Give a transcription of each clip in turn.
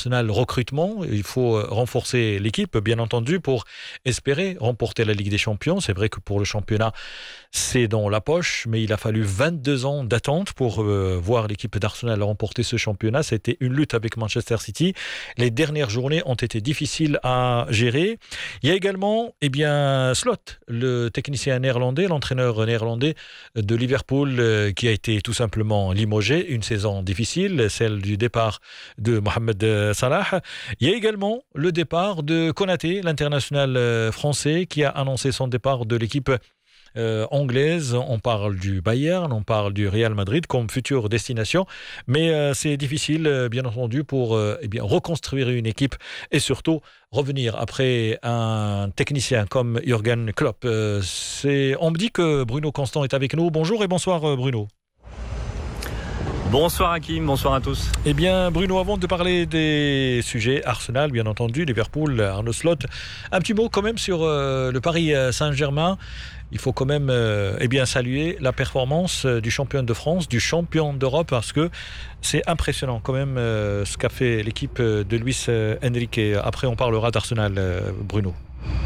Arsenal recrutement. Il faut renforcer l'équipe, bien entendu, pour espérer remporter la Ligue des Champions. C'est vrai que pour le championnat, c'est dans la poche, mais il a fallu 22 ans d'attente pour voir l'équipe d'Arsenal remporter ce championnat. C'était une lutte avec Manchester City. Les dernières journées ont été difficiles à gérer. Il y a également Slot, le technicien néerlandais, l'entraîneur néerlandais de Liverpool, qui a été tout simplement limogé. Une saison difficile, celle du départ de Mohamed Salah. Il y a également le départ de Konaté, l'international français, qui a annoncé son départ de l'équipe anglaise. On parle du Bayern, on parle du Real Madrid comme future destination, mais c'est difficile bien entendu pour reconstruire une équipe et surtout revenir après un technicien comme Jürgen Klopp. On me dit que Bruno Constant est avec nous. Bonjour et bonsoir Bruno. Bonsoir Hakim, bonsoir à tous. Eh bien Bruno, avant de parler des sujets Arsenal, bien entendu, Liverpool, Arne Slot, un petit mot quand même sur le Paris Saint-Germain. Il faut quand même saluer la performance du champion de France, du champion d'Europe, parce que c'est impressionnant quand même ce qu'a fait l'équipe de Luis Enrique. Après, on parlera d'Arsenal, Bruno.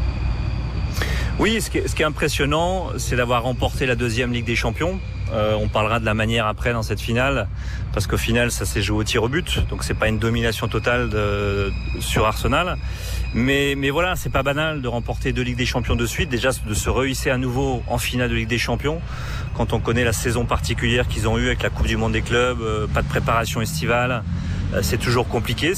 Oui, ce qui est impressionnant, c'est d'avoir remporté la deuxième Ligue des Champions. On parlera de la manière après dans cette finale, parce qu'au final, ça s'est joué au tir au but, donc c'est pas une domination totale sur Arsenal. Mais voilà, c'est pas banal de remporter 2 Ligues des Champions de suite, déjà de se rehisser à nouveau en finale de Ligue des Champions, quand on connaît la saison particulière qu'ils ont eue avec la Coupe du Monde des clubs, pas de préparation estivale. C'est toujours compliqué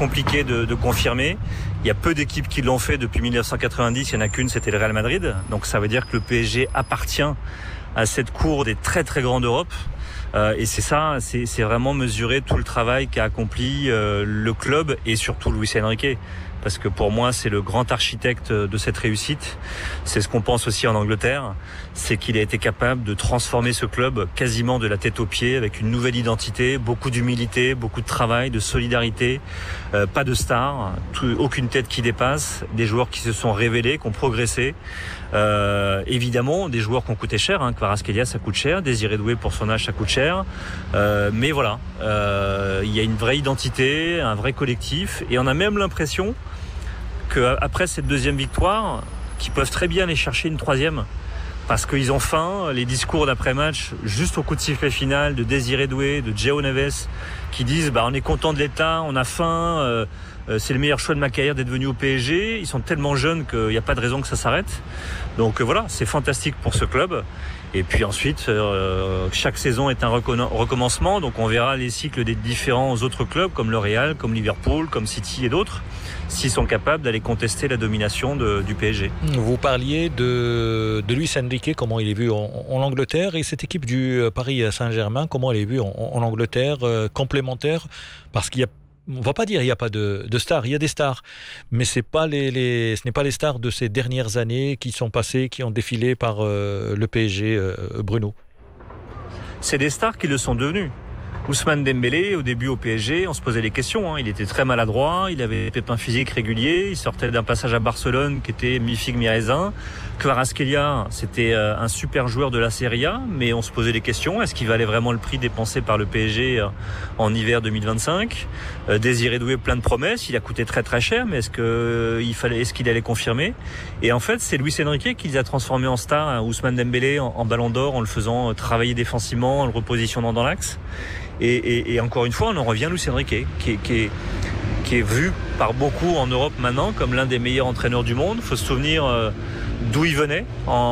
de confirmer. Il y a peu d'équipes qui l'ont fait depuis 1990, il n'y en a qu'une, c'était le Real Madrid. Donc ça veut dire que le PSG appartient à cette cour des très très grands d'Europe. Et c'est vraiment mesurer tout le travail qu'a accompli le club et surtout Luis Enrique. Parce que pour moi, c'est le grand architecte de cette réussite. C'est ce qu'on pense aussi en Angleterre. C'est qu'il a été capable de transformer ce club quasiment de la tête aux pieds avec une nouvelle identité, beaucoup d'humilité, beaucoup de travail, de solidarité, pas de stars, aucune tête qui dépasse, des joueurs qui se sont révélés, qui ont progressé. Évidemment, des joueurs qui ont coûté cher, Kvaratskhelia ça coûte cher, Désiré Doué pour son âge ça coûte cher. Mais voilà, il y a une vraie identité, un vrai collectif et on a même l'impression qu'après cette deuxième victoire, qu'ils peuvent très bien aller chercher une troisième. Parce qu'ils ont faim, les discours d'après-match, juste au coup de sifflet final de Désiré Doué, de João Neves, qui disent on est content de l'état, on a faim, c'est le meilleur choix de ma carrière d'être venu au PSG. Ils sont tellement jeunes qu'il n'y a pas de raison que ça s'arrête. Donc voilà, c'est fantastique pour ce club. Et puis ensuite, chaque saison est un recommencement. Donc on verra les cycles des différents autres clubs comme le Real, comme Liverpool, comme City et d'autres, s'ils sont capables d'aller contester la domination du PSG. Vous parliez de Luis Enrique, comment il est vu en Angleterre, et cette équipe du Paris Saint-Germain, comment elle est vue en Angleterre, complémentaire, parce qu'il y a, on ne va pas dire qu'il n'y a pas de stars, il y a des stars, mais ce n'est pas les stars de ces dernières années qui sont passées, qui ont défilé par le PSG, Bruno. C'est des stars qui le sont devenus. Ousmane Dembélé, au début au PSG, on se posait des questions. Il était très maladroit, il avait des pépins physiques réguliers, il sortait d'un passage à Barcelone qui était mi-figue, mi-raisin. Kvaratskhelia, c'était un super joueur de la Serie A, mais on se posait des questions. Est-ce qu'il valait vraiment le prix dépensé par le PSG en hiver 2025 ? Désiré Doué, plein de promesses, il a coûté très très cher, mais est-ce qu'il allait confirmer ? Et en fait, c'est Luis Enrique qui les a transformés en stars. Ousmane Dembélé en ballon d'or, en le faisant travailler défensivement, en le repositionnant dans l'axe. Et encore une fois, on en revient à Luis Enrique, qui est vu par beaucoup en Europe maintenant comme l'un des meilleurs entraîneurs du monde. Il faut se souvenir d'où il venait